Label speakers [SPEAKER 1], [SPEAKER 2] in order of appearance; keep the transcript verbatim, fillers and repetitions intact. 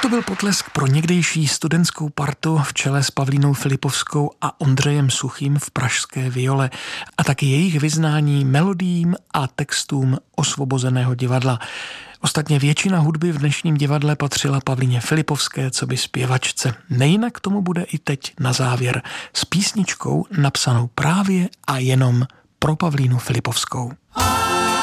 [SPEAKER 1] to byl potlesk pro někdejší studentskou partu v čele s Pavlínou Filipovskou a Ondřejem Suchým v pražské Viole a taky jejich vyznání melodiím a textům Osvobozeného divadla. Ostatně většina hudby v dnešním divadle patřila Pavlíně Filipovské coby zpěvačce. Nejinak tomu bude i teď na závěr s písničkou napsanou právě a jenom pro Pavlínu Filipovskou.